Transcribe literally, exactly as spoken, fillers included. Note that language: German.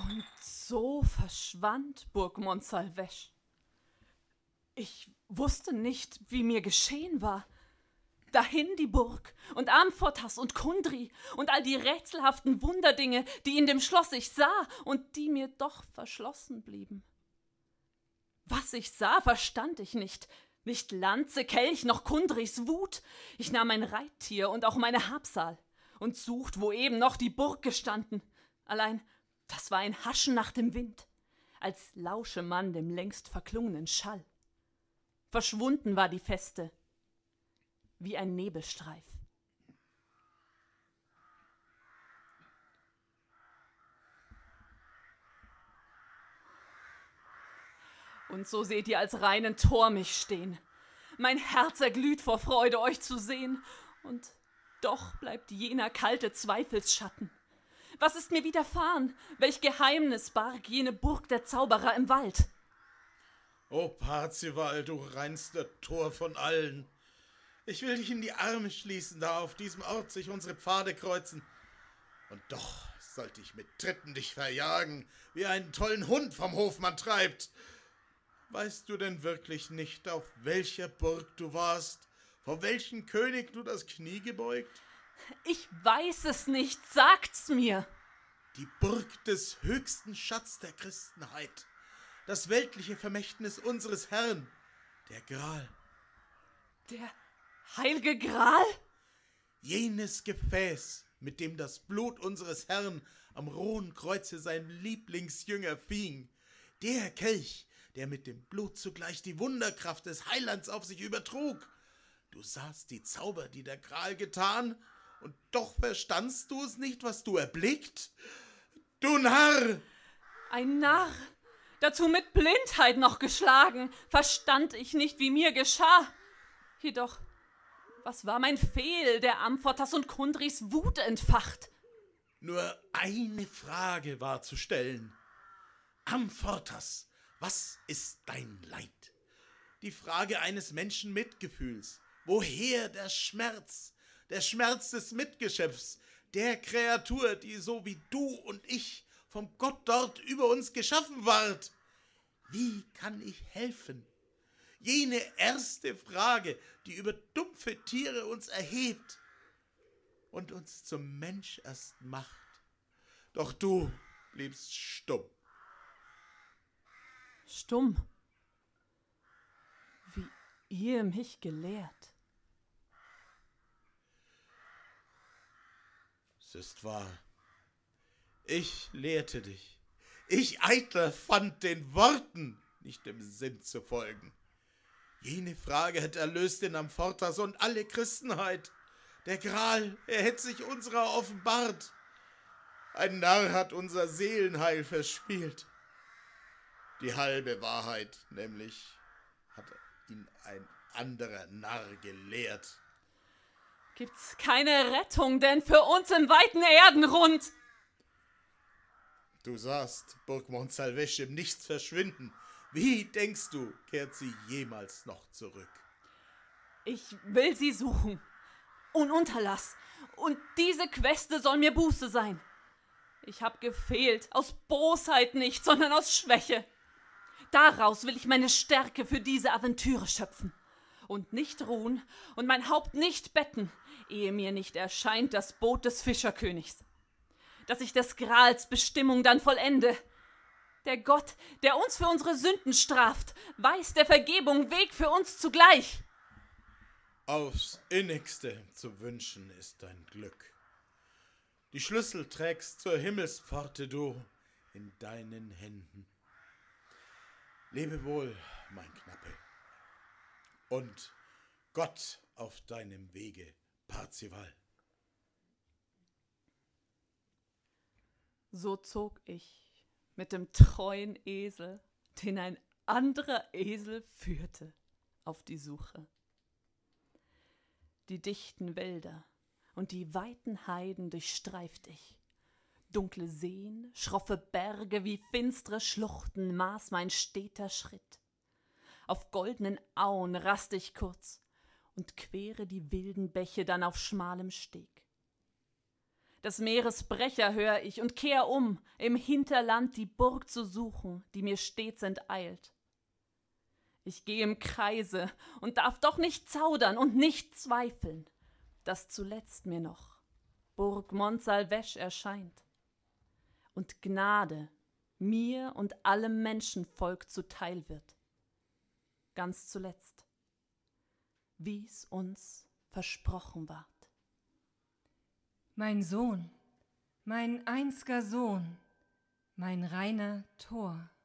Und so verschwand Burg Montsalvesch. Ich wusste nicht, wie mir geschehen war. Dahin die Burg und Amfortas und Kundry und all die rätselhaften Wunderdinge, die in dem Schloss ich sah und die mir doch verschlossen blieben. Was ich sah, verstand ich nicht. Nicht Lanze, Kelch, noch Kundrys Wut. Ich nahm mein Reittier und auch meine Habsal und sucht, wo eben noch die Burg gestanden. Allein, das war ein Haschen nach dem Wind, als lausche man dem längst verklungenen Schall. Verschwunden war die Feste, wie ein Nebelstreif. Und so seht ihr als reinen Tor mich stehen. Mein Herz erglüht vor Freude, euch zu sehen. Und doch bleibt jener kalte Zweifelsschatten. Was ist mir widerfahren? Welch Geheimnis barg jene Burg der Zauberer im Wald? O Parzival, du reinster Tor von allen. Ich will dich in die Arme schließen, da auf diesem Ort sich unsere Pfade kreuzen. Und doch sollte ich mit Tritten dich verjagen, wie einen tollen Hund vom Hofmann treibt. Weißt du denn wirklich nicht, auf welcher Burg du warst, vor welchen König du das Knie gebeugt? Ich weiß es nicht, sagt's mir. Die Burg des höchsten Schatz der Christenheit, das weltliche Vermächtnis unseres Herrn, der Gral. Der heilige Gral? Jenes Gefäß, mit dem das Blut unseres Herrn am rohen Kreuze sein Lieblingsjünger fing, der Kelch, der mit dem Blut zugleich die Wunderkraft des Heilands auf sich übertrug. Du sahst die Zauber, die der Gral getan, und doch verstandst du es nicht, was du erblickt? Du Narr! Ein Narr, dazu mit Blindheit noch geschlagen, verstand ich nicht, wie mir geschah. Jedoch, was war mein Fehl, der Amfortas und Kundrys Wut entfacht? Nur eine Frage war zu stellen. Amfortas, was ist dein Leid? Die Frage eines Menschen Mitgefühls. Woher der Schmerz? Der Schmerz des Mitgeschöpfs, der Kreatur, die so wie du und ich vom Gott dort über uns geschaffen ward. Wie kann ich helfen? Jene erste Frage, die über dumpfe Tiere uns erhebt und uns zum Mensch erst macht. Doch du bliebst stumm. Stumm, wie ihr mich gelehrt. Es ist wahr. Ich lehrte dich. Ich, Eitler, fand den Worten, nicht dem Sinn zu folgen. Jene Frage hätte erlöst den Amfortas und alle Christenheit. Der Gral, er hätte sich unserer offenbart. Ein Narr hat unser Seelenheil verspielt. Die halbe Wahrheit, nämlich, hat ihn ein anderer Narr gelehrt. Gibt's keine Rettung denn für uns im weiten Erdenrund? Du sahst Burg Montsalvesch im Nichts verschwinden. Wie denkst du, kehrt sie jemals noch zurück? Ich will sie suchen. Ununterlass. Und diese Queste soll mir Buße sein. Ich hab gefehlt, aus Bosheit nicht, sondern aus Schwäche. Daraus will ich meine Stärke für diese Aventüre schöpfen. Und nicht ruhen und mein Haupt nicht betten, ehe mir nicht erscheint das Boot des Fischerkönigs. Dass ich des Grals Bestimmung dann vollende. Der Gott, der uns für unsere Sünden straft, weiß der Vergebung Weg für uns zugleich. Aufs Innigste zu wünschen ist dein Glück. Die Schlüssel trägst zur Himmelspforte du in deinen Händen. Lebe wohl, mein Knappe. Und Gott auf deinem Wege, Parzival. So zog ich mit dem treuen Esel, den ein anderer Esel führte, auf die Suche. Die dichten Wälder und die weiten Heiden durchstreift ich. Dunkle Seen, schroffe Berge wie finstre Schluchten maß mein steter Schritt. Auf goldenen Auen rast ich kurz und quere die wilden Bäche dann auf schmalem Steg. Des Meeres Brecher hör ich und kehr um, im Hinterland die Burg zu suchen, die mir stets enteilt. Ich geh im Kreise und darf doch nicht zaudern und nicht zweifeln, dass zuletzt mir noch Burg Montsalvesch erscheint und Gnade mir und allem Menschenvolk zuteil wird. Ganz zuletzt, wie's uns versprochen ward. Mein Sohn, mein einziger Sohn, mein reiner Tor,